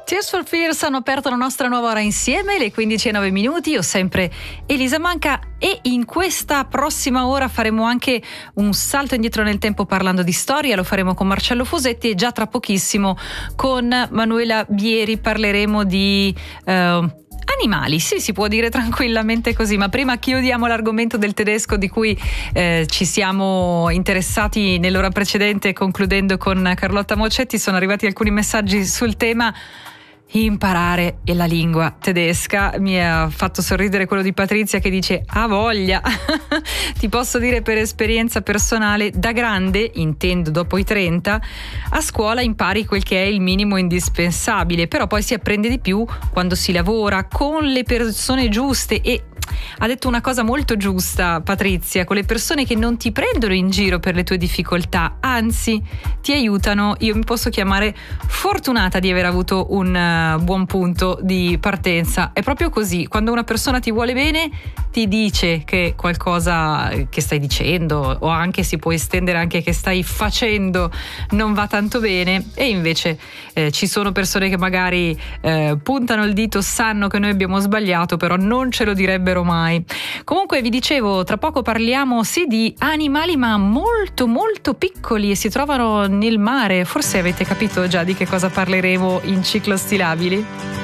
Tears for Fears hanno aperto la nostra nuova ora insieme, le 15:09. Io sempre Elisa Manca, e in questa prossima ora faremo anche un salto indietro nel tempo parlando di storia. Lo faremo con Marcello Fusetti e già tra pochissimo con Manuela Bieri parleremo di animali, sì, si può dire tranquillamente così, ma prima chiudiamo l'argomento del tedesco di cui ci siamo interessati nell'ora precedente, concludendo con Carlotta Mocetti. Sono arrivati alcuni messaggi sul tema imparare la lingua tedesca. Mi ha fatto sorridere quello di Patrizia che dice: ha voglia. Ti posso dire per esperienza personale, da grande, intendo dopo i 30, a scuola impari quel che è il minimo indispensabile, però poi si apprende di più quando si lavora con le persone giuste. E ha detto una cosa molto giusta Patrizia, con le persone che non ti prendono in giro per le tue difficoltà, anzi ti aiutano. Io mi posso chiamare fortunata di aver avuto un buon punto di partenza. È proprio così, quando una persona ti vuole bene, ti dice che qualcosa che stai dicendo, o anche si può estendere anche che stai facendo, non va tanto bene, e invece ci sono persone che magari puntano il dito, sanno che noi abbiamo sbagliato, però non ce lo direbbero mai. Comunque vi dicevo, tra poco parliamo sì di animali, ma molto molto piccoli, e si trovano nel mare. Forse avete capito già di che cosa parleremo in Ciclo Stilabili?